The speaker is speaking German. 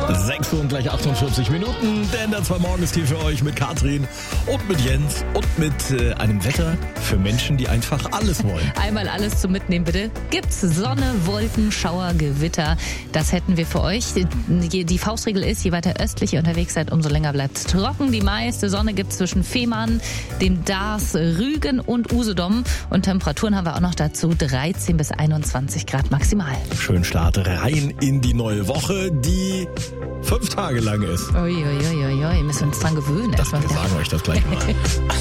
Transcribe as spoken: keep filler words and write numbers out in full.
sechs Uhr und gleich achtundvierzig Minuten, denn das war Morgenstier für euch mit Katrin und mit Jens und mit äh, einem Wetter für Menschen, die einfach alles wollen. Einmal alles zum Mitnehmen, bitte. Gibt's Sonne, Wolken, Schauer, Gewitter. Das hätten wir für euch. Die, die Faustregel ist, je weiter östlich ihr unterwegs seid, umso länger bleibt es trocken. Die meiste Sonne gibt's zwischen Fehmarn, dem Darß, Rügen und Usedom. Und Temperaturen haben wir auch noch dazu. dreizehn bis einundzwanzig Grad maximal. Schön Start rein in die neue Woche, die fünf Tage lang ist. Uiuiuiui, müssen wir uns dran gewöhnen. Das, wir sagen euch das gleich mal.